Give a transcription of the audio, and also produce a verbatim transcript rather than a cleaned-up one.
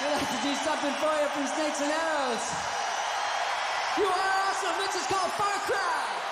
We'd like to do something for you from Snakes and Arrows. You are awesome. This is called Far Cry.